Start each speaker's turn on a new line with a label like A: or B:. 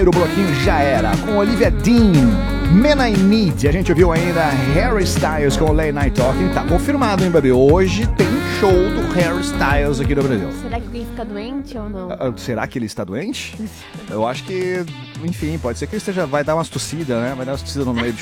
A: primeiro bloquinho já era, com Olivia Dean, Man I Need. A gente ouviu ainda Harry Styles com Late Night Talking. Tá confirmado, hein, bebê? Hoje tem show do Harry Styles aqui no Brasil.
B: Será que alguém fica doente ou não?
A: Será que ele está doente? Eu acho que, enfim, pode ser que ele vai dar umas tossidas, né? Vai dar umas tossidas no meio do